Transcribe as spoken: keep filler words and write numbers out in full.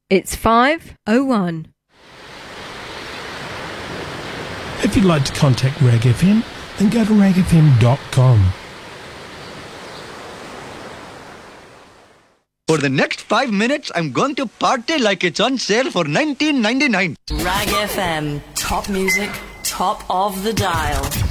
It's five oh one. If you'd like to contact Rag F M, then go to rag f m dot com. For the next five minutes, I'm going to party like it's on sale for nineteen ninety-nine. Rag F M, top music, top of the dial.